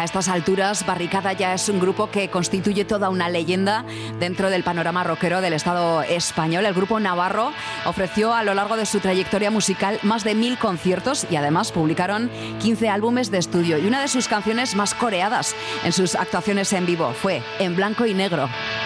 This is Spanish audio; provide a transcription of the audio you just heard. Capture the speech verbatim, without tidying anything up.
estas alturas, Barricada ya es un grupo que constituye toda una leyenda dentro del panorama rockero del Estado español. El grupo navarro ofreció a lo largo de su trayectoria musical más de mil conciertos y además publicaron quince álbumes de estudio. Y una de sus canciones más coreadas en sus actuaciones en vivo fue En Blanco y Negro.